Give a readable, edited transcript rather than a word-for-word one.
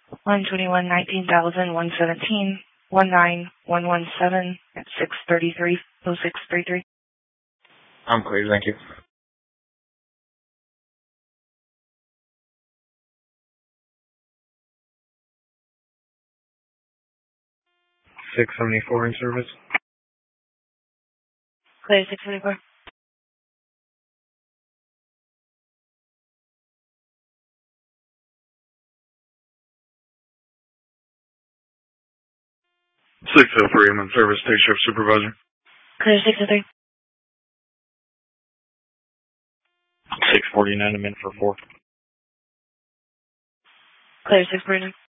121, 19,117, 19117 at 633, 0633. I'm clear, thank you. 674 in service. Clear 674. I'm in service, state shift supervisor. Clear 603. 649, I'm in for 4. Clear 649.